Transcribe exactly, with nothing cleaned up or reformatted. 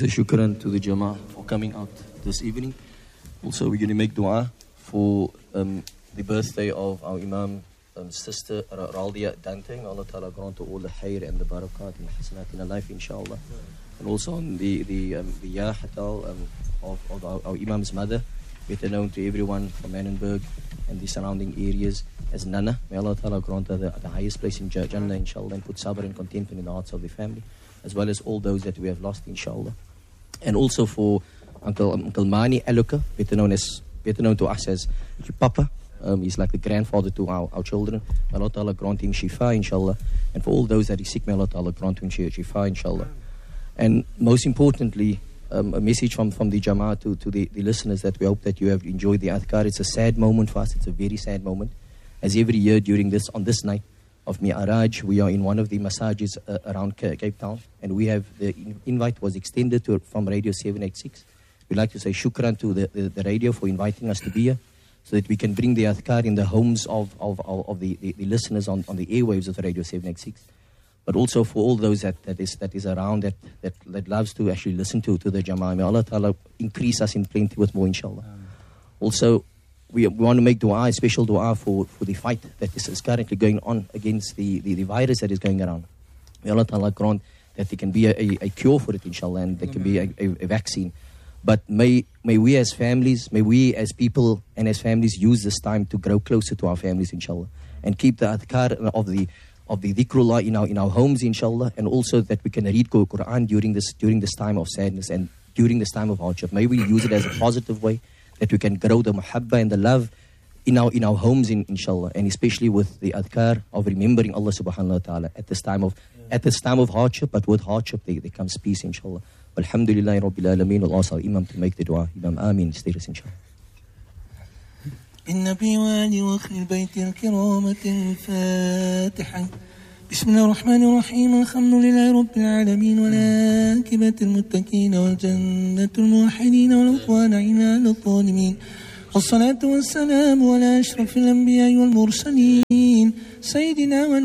say shukran to the Jama'ah for coming out this evening. Also, we're going to make dua for um, the birthday of our Imam, um, Sister Raldia Dante. May Allah Ta'ala grant all the khair and the barakat and hasanat in her life, inshallah. And also on the, the, um, the Yahatal um, of, of our, our Imam's mother, better known to everyone from Annenberg and the surrounding areas as Nana. May Allah Ta'ala grant her the, the highest place in Jannah, inshallah, and put sabr and contentment in the hearts of the family, as well as all those that we have lost, inshallah. And also for Uncle um, Uncle Mani Aluka, better known as better known to us as Papa. Um, he's like the grandfather to our, our children. May Allah Ta'ala grant him shifa, inshallah. And for all those that is sick, may Allah Ta'ala grant him shifa, inshallah. And most importantly, um, a message from, from the Jama'ah to, to the, the listeners, that we hope that you have enjoyed the adhkar. It's a sad moment for us. It's a very sad moment. As every year during this, on this night of Mi'raj, we are in one of the massages uh, around Cape Town, and we have the invite was extended to from Radio seven eighty-six. We'd like to say shukran to the, the, the radio for inviting us to be here, so that we can bring the adhkar in the homes of, of, of, of the, the, the listeners on, on the airwaves of Radio seven eighty-six. But also for all those that, that is that is around that, that, that loves to actually listen to, to the Jama'ah. May Allah Ta'ala increase us in plenty with more, inshallah. Um. Also, we, we want to make dua, a special dua for, for the fight that is, is currently going on against the, the, the virus that is going around. May Allah Ta'ala grant that there can be a, a, a cure for it, inshallah, and there can be a, a, a vaccine. But may, may we as families, may we as people and as families use this time to grow closer to our families, inshallah, and keep the adhkar of the of the dhikrullah in our in our homes, inshallah, and also that we can read Quran during this during this time of sadness and during this time of hardship. May we use it as a positive way, that we can grow the muhabba and the love in our in our homes, in, inshallah, and especially with the adhkar of remembering Allah subhanahu wa ta'ala at this time of at this time of hardship. But with hardship there, there comes peace, inshallah. Alhamdulillah Rabbil Alameen. We'll ask our Imam to make the dua. Imam Amin, status, inshallah. النبي وآله وأهل البيت الكرامة الفاتحة. بسم الله الرحمن الرحيم. الحمد لله رب العالمين، والعاقبة المتقين، والجنة الموحدين، والعدوان على الظالمين، والصلاة والسلام على أشرف الأنبياء والمرسلين سيدنا